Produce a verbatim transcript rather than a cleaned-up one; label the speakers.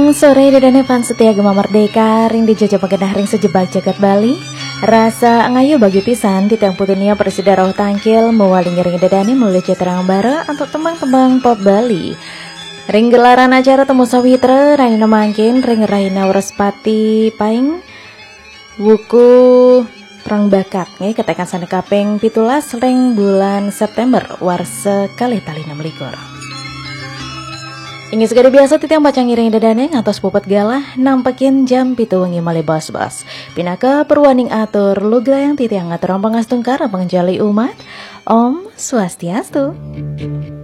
Speaker 1: sore dadane fan setia Gema Merdeka ring dijajah pagenah ring sejebak jagat Bali. Rasa ngayu bagi pisan titiang putunia presida roh tangkil mewali ring dadane melalui terang bara untuk tembang-tembang pop Bali. Ring gelaran acara temu sawitra raina mangkin ring raina Wrespati paing wuku perang bakat nge ketekan sana kaping pitulas ring bulan September warse kali tali enam likur. Ini segede biasa titiang pacang ngiring dadane ngatos pupet galah nampekin jam pitu wengi male bas-bas. Pinaka perwaning atur luga yang titiang ngatur pangastungkar pengenjali umat. Om Swastiastu.